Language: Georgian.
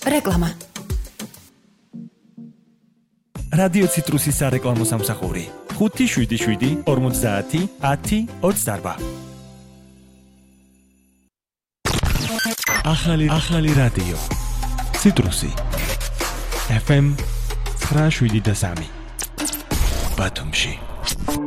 რეკლამა. რადიო ციტრუსის სარეკლამო სამსახური 577 50 10 28. ახალი რადიო ციტრუსი FM 973 ბათუმში.